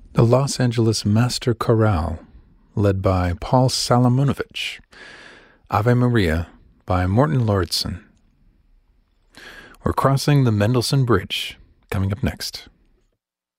The Los Angeles Master Chorale, led by Paul Salamonovich. Ave Maria by Morten Lauridsen. We're crossing the Mendelssohn Bridge, coming up next.